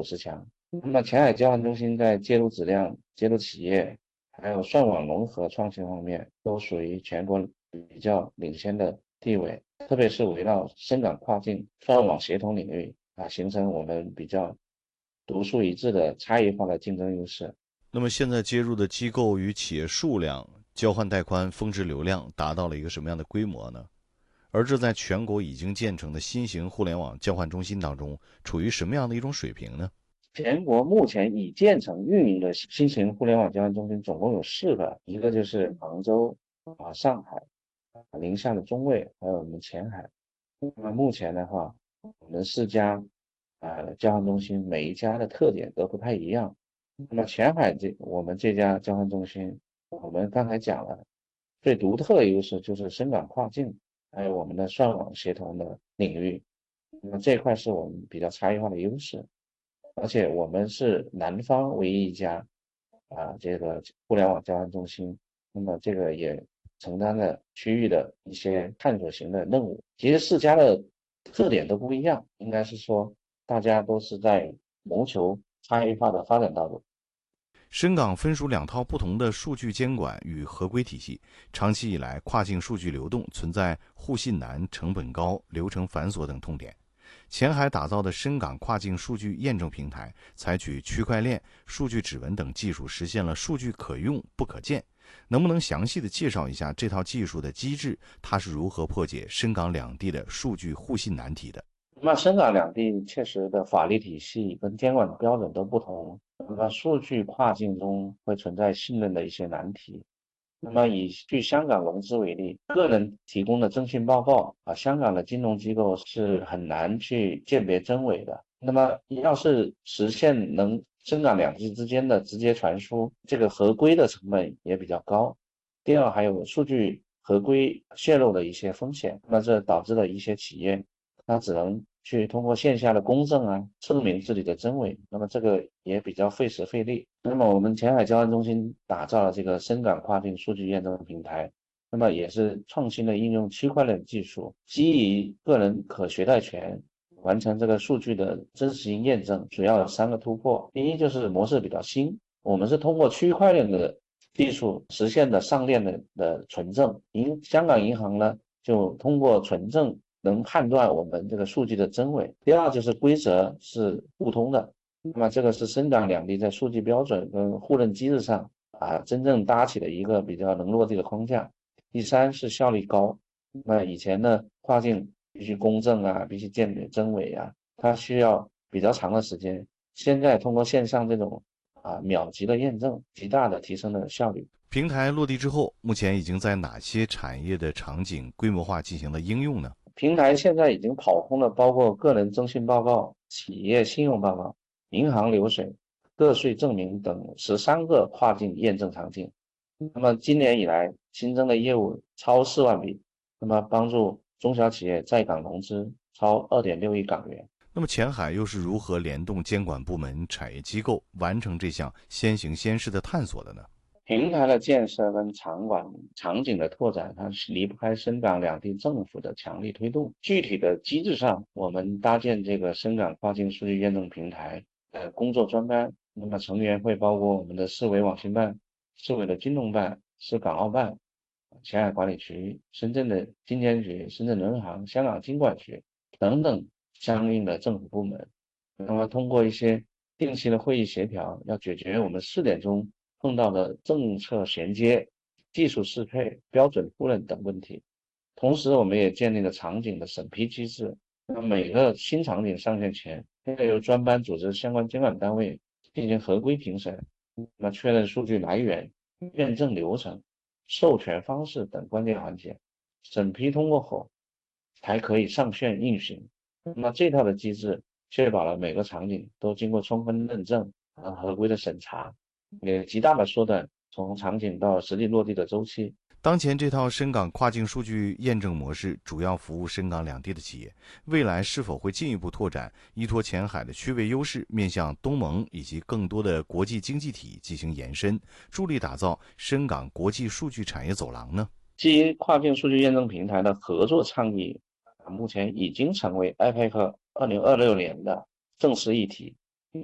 50强。那么前海交换中心在接入质量、接入企业，还有算网融合创新方面，都属于全国比较领先的地位，特别是围绕深港跨境算网协同领域形成我们比较独树一帜的差异化的竞争优势。 那么现在接入的机构与企业数量、交换带宽、峰值流量达到了一个什么样的规模呢？而这在全国已经建成的新型互联网交换中心当中，处于什么样的一种水平呢？ 全国目前已建成运营的新型互联网交换中心总共有4个，一个就是杭州上海宁夏的中卫，还有我们前海。那么目前的话，我们4家交换中心每一家的特点都不太一样。那么前海我们这家交换中心，我们刚才讲了，最独特的优势就是深港跨境，还有我们的算网协同的领域。那么这一块是我们比较差异化的优势，而且我们是南方唯一一家这个互联网交换中心。那么这个也承担了区域的一些探索型的任务。其实4家的特点都不一样，应该是说大家都是在谋求差异化的发展道路。 深港分属2套不同的数据监管与合规体系，长期以来跨境数据流动存在互信难、成本高、流程繁琐等痛点。前海打造的深港跨境数据验证平台，采取区块链、数据指纹等技术，实现了数据可用不可见。能不能详细的介绍一下这套技术的机制，它是如何破解深港两地的数据互信难题的？ 那么深港两地确实的法律体系跟监管标准都不同，那么数据跨境中会存在信任的一些难题。那么以据香港融资为例，个人提供的征信报告香港的金融机构是很难去鉴别真伪的。那么要是实现能深港两地之间的直接传输，这个合规的成本也比较高。第二，还有数据合规泄露的一些风险，那这导致了一些企业它只能去通过线下的公证证明自己的真伪，那么这个也比较费时费力。那么我们前海交换中心打造了这个深港跨境数据验证平台，那么也是创新的应用区块链技术，基于个人可携带权，完成这个数据的真实性验证。主要有3个突破。第一就是模式比较新，我们是通过区块链的技术实现的上链的存证。香港银行呢，就通过存证能判断我们这个数据的真伪。第二就是规则是互通的，那么这个是深港两地在数据标准跟互认机制上真正搭起了一个比较能落地的框架。第三是效率高，那以前呢跨境必须公证必须鉴别真伪它需要比较长的时间，现在通过线上这种秒级的验证，极大的提升了效率。 平台落地之后，目前已经在哪些产业的场景规模化进行了应用呢？ 平台现在已经跑通了包括个人征信报告、企业信用报告、银行流水、个税证明等13个跨境验证场景。那么今年以来新增的业务超4万笔，那么帮助中小企业在港融资超2.6亿港元。 那么前海又是如何联动监管部门、产业机构，完成这项先行先试的探索的呢？ 平台的建设跟场景的拓展，它是离不开深港两地政府的强力推动。具体的机制上，我们搭建这个深港跨境数据验证平台工作专班，那么成员会包括我们的市委网信办、市委的金融办、市港澳办、前海管理局、深圳的金监局、深圳人行、香港经管局等等相应的政府部门。那么通过一些定期的会议协调，要解决我们试点中碰到的政策衔接、技术适配、标准互认等问题。同时，我们也建立了场景的审批机制。那每个新场景上线前，要由专班组织相关监管单位进行合规评审，那确认数据来源、验证流程、授权方式等关键环节。审批通过后，才可以上线运行。那么这套的机制确保了每个场景都经过充分认证和合规的审查，也极大的缩短从场景到实际落地的周期。 当前这套深港跨境数据验证模式主要服务深港两地的企业，未来是否会进一步拓展，依托前海的区位优势，面向东盟以及更多的国际经济体进行延伸，助力打造深港国际数据产业走廊呢？ 基于跨境数据验证平台的合作倡议，目前已经成为 IPEC 2026年的正式议题。